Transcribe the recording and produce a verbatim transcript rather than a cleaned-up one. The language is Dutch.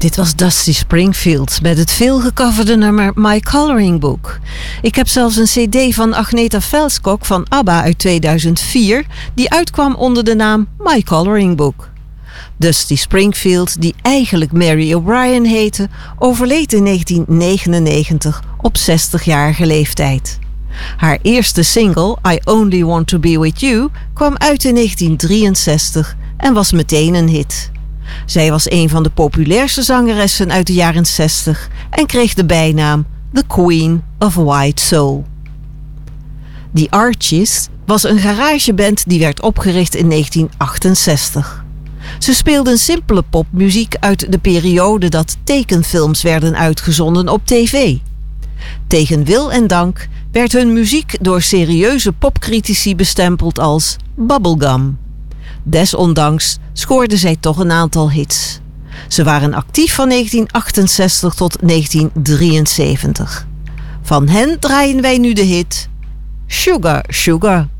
Dit was Dusty Springfield met het veelgecoverde nummer My Coloring Book. Ik heb zelfs een cd van Agneta Velskog van ABBA uit tweeduizend vier... die uitkwam onder de naam My Coloring Book. Dusty Springfield, die eigenlijk Mary O'Brien heette, overleed in negentien negenennegentig op zestigjarige leeftijd. Haar eerste single, I Only Want To Be With You, kwam uit in negentien drieënzestig en was meteen een hit. Zij was een van de populairste zangeressen uit de jaren zestig en kreeg de bijnaam The Queen of White Soul. The Archies was een garageband die werd opgericht in negentien achtenzestig. Ze speelden simpele popmuziek uit de periode dat tekenfilms werden uitgezonden op tv. Tegen wil en dank werd hun muziek door serieuze popcritici bestempeld als bubblegum. Desondanks scoorden zij toch een aantal hits. Ze waren actief van negentien achtenzestig tot negentien drieënzeventig. Van hen draaien wij nu de hit Sugar Sugar.